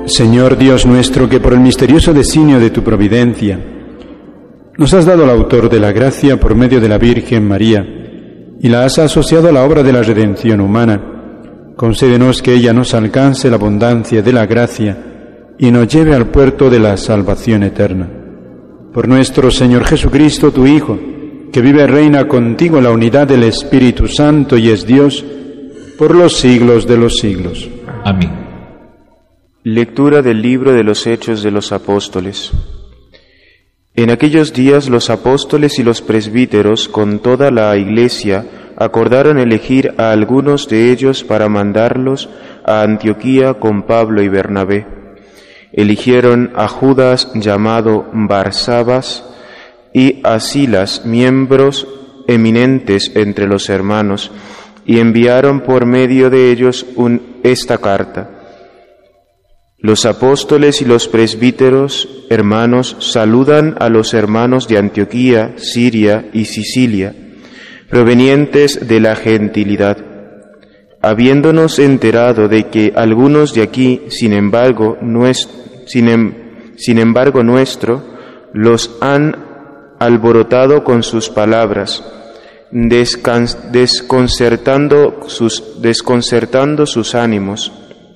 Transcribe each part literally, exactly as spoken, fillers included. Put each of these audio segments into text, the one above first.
Señor Dios nuestro, que por el misterioso designio de tu providencia nos has dado al autor de la gracia por medio de la Virgen María y la has asociado a la obra de la redención humana, concédenos que ella nos alcance la abundancia de la gracia y nos lleve al puerto de la salvación eterna. Por nuestro Señor Jesucristo, tu Hijo, que vive y reina contigo en la unidad del Espíritu Santo y es Dios por los siglos de los siglos. Amén. Lectura del libro de los Hechos de los Apóstoles. En aquellos días los apóstoles y los presbíteros con toda la Iglesia acordaron elegir a algunos de ellos para mandarlos a Antioquía con Pablo y Bernabé. Eligieron a Judas llamado Barsabas y a Silas, miembros eminentes entre los hermanos, y enviaron por medio de ellos un, esta carta. Los apóstoles y los presbíteros, hermanos, saludan a los hermanos de Antioquía, Siria y Sicilia, provenientes de la gentilidad. Habiéndonos enterado de que algunos de aquí, sin embargo, nuestro, sin, em, sin embargo nuestro, los han alborotado con sus palabras, descan- desconcertando sus, desconcertando sus ánimos,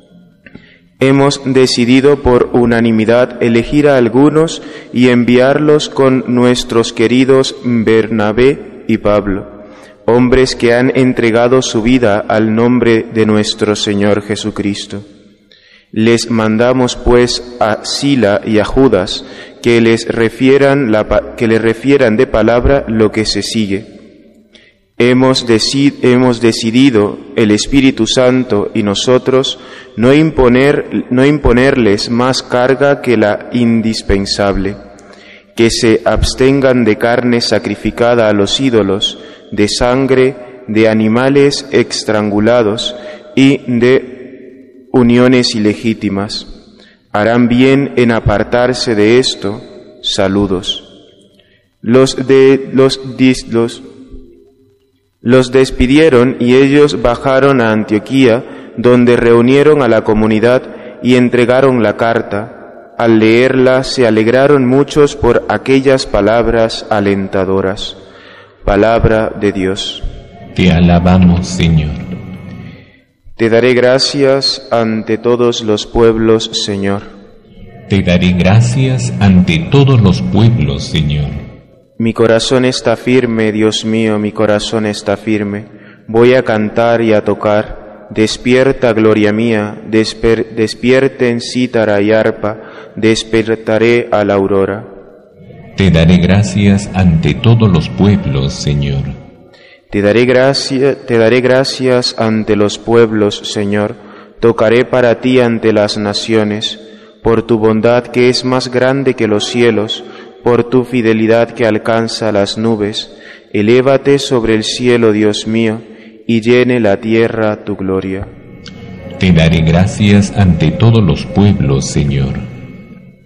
hemos decidido por unanimidad elegir a algunos y enviarlos con nuestros queridos Bernabé y Pablo, hombres que han entregado su vida al nombre de nuestro Señor Jesucristo. Les mandamos pues a Sila y a Judas que les refieran, la, que les refieran de palabra lo que se sigue. Hemos, decid, hemos decidido, el Espíritu Santo y nosotros, no, imponer, no imponerles más carga que la indispensable, que se abstengan de carne sacrificada a los ídolos, de sangre, de animales estrangulados y de uniones ilegítimas. Harán bien en apartarse de esto. Saludos. Los de los dislos Los despidieron y ellos bajaron a Antioquía, donde reunieron a la comunidad y entregaron la carta. Al leerla se alegraron muchos por aquellas palabras alentadoras. Palabra de Dios. Te alabamos, Señor. Te daré gracias ante todos los pueblos, Señor. Te daré gracias ante todos los pueblos, Señor. Mi corazón está firme, Dios mío, mi corazón está firme. Voy a cantar y a tocar. Despierta, gloria mía, desper- despierten cítara y arpa, despertaré a la aurora. Te daré gracias ante todos los pueblos, Señor. Te daré gracia, te daré gracias ante los pueblos, Señor. Tocaré para ti ante las naciones, por tu bondad que es más grande que los cielos, por tu fidelidad que alcanza las nubes. Elévate sobre el cielo, Dios mío, y llene la tierra tu gloria. Te daré gracias ante todos los pueblos, Señor.